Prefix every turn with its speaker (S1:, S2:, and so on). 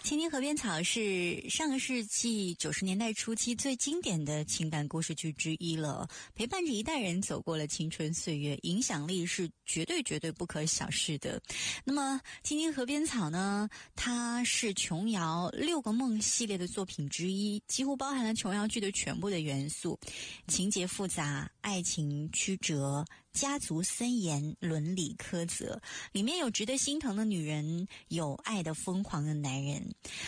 S1: 青青河边草是上个世纪90年代初期最经典的情感故事剧之一了，陪伴着一代人走过了青春岁月，影响力是绝对不可小视的。那么青青河边草呢，它是琼瑶6个梦系列的作品之一，几乎包含了琼瑶剧的全部的元素，情节复杂，爱情曲折，家族森严，伦理苛责，里面有值得心疼的女人，有爱的疯狂的男人。